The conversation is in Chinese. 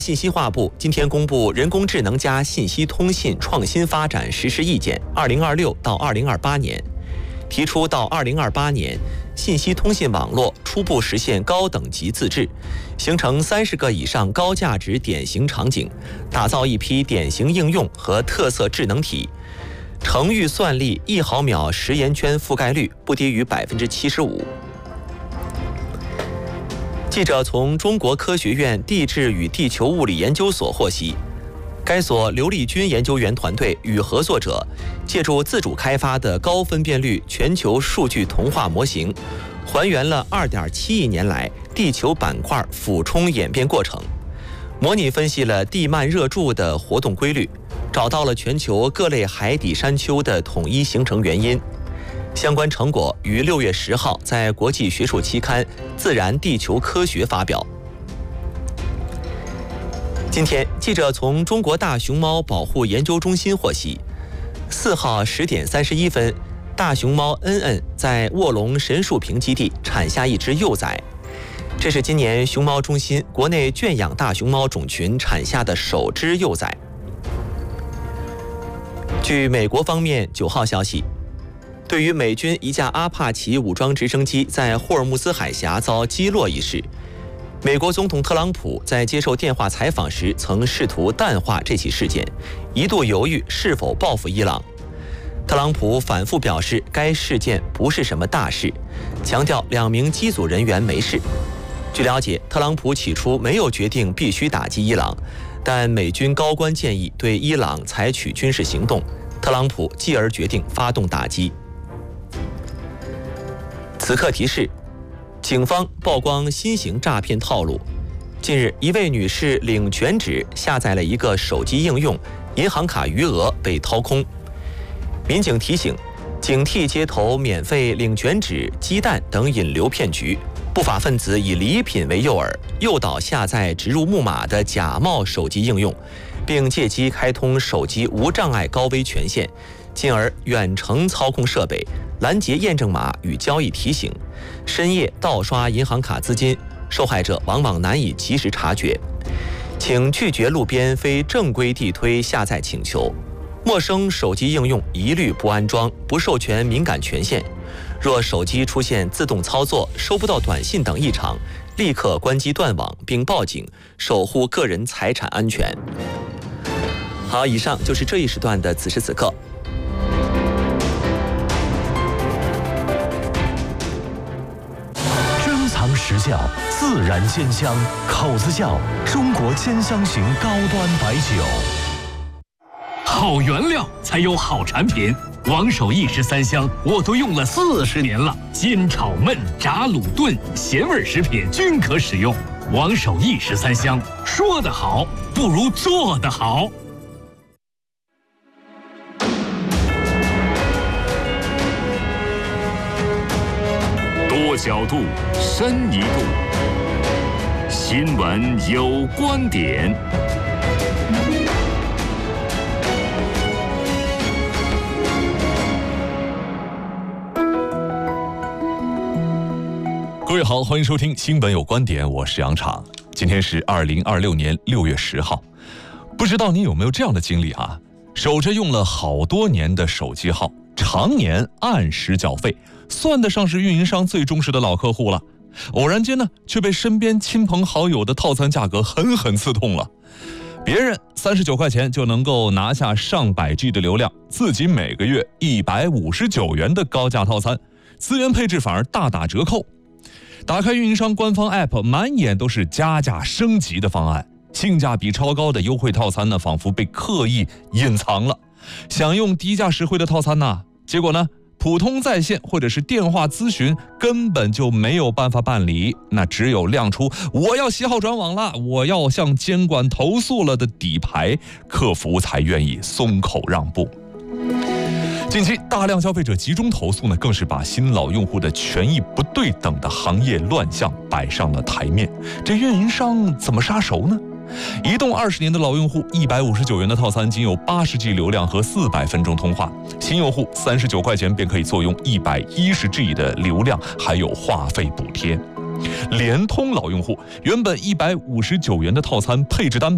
信息化部今天公布《人工智能加信息通信创新发展实施意见（2026到2028年）》，提出到2028年，信息通信网络初步实现高等级自治，形成30个以上高价值典型场景，打造一批典型应用和特色智能体。程域算力1毫秒时延圈覆盖率不低于75%。记者从中国科学院地质与地球物理研究所获悉，该所刘立军研究员团队与合作者借助自主开发的高分辨率全球数据同化模型，还原了2.7亿年来地球板块俯冲演变过程，模拟分析了地幔热柱的活动规律，找到了全球各类海底山丘的统一形成原因。相关成果于6月10号在国际学术期刊《自然地球科学》发表。今天，记者从中国大熊猫保护研究中心获悉，4号10点31分，大熊猫恩恩在卧龙神树坪基地产下一只幼崽，这是今年熊猫中心国内圈养大熊猫种群产下的首只幼崽。据美国方面9号消息，对于美军一架阿帕奇武装直升机在霍尔木兹海峡遭击落一事，美国总统特朗普在接受电话采访时曾试图淡化这起事件，一度犹豫是否报复伊朗。特朗普反复表示该事件不是什么大事，强调2名机组人员没事。据了解，特朗普起初没有决定必须打击伊朗，但美军高官建议对伊朗采取军事行动，特朗普继而决定发动打击。此刻提示：警方曝光新型诈骗套路。近日，一位女士领全纸下载了一个手机应用，银行卡余额被掏空。民警提醒，警惕街头免费领全纸、鸡蛋等引流骗局。不法分子以礼品为诱饵，诱导下载植入木马的假冒手机应用，并借机开通手机无障碍高危权限，进而远程操控设备，拦截验证码与交易提醒，深夜盗刷银行卡资金，受害者往往难以及时察觉。请拒绝路边非正规地推下载请求，陌生手机应用一律不安装，不授权敏感权限。若手机出现自动操作、收不到短信等异常，立刻关机断网并报警，守护个人财产安全。好，以上就是这一时段的此时此刻。 珍藏实窖，自然鲜香，口子窖，中国兼香型高端白酒。 好原料才有好产品。王守义13香我都用了40年了，煎炒焖炸卤炖咸味食品均可使用。王守义13香，说得好不如做得好。 多角度，深一度。新闻有观点。 各位好，欢迎收听新闻有观点，我是杨昶。今天是2026年6月10号。不知道你有没有这样的经历啊？守着用了好多年的手机号，常年按时缴费，算得上是运营商最忠实的老客户了。偶然间呢，却被身边亲朋好友的套餐价格狠狠刺痛了。别人39块钱就能够拿下上百 G 的流量，自己每个月159元的高价套餐，资源配置反而大打折扣。打开运营商官方 App， 满眼都是加价升级的方案，性价比超高的优惠套餐呢，仿佛被刻意隐藏了。想用低价实惠的套餐呢，结果呢，普通在线或者是电话咨询根本就没有办法办理，那只有亮出我要携号转网了，我要向监管投诉了的底牌，客服才愿意松口让步。近期大量消费者集中投诉呢，更是把新老用户的权益不对等的行业乱象摆上了台面。这运营商怎么杀熟呢？移动20年的老用户159元的套餐仅有80 G 流量和400分钟通话，新用户39块钱便可以坐拥110 G 的流量，还有话费补贴。联通老用户原本159元的套餐配置单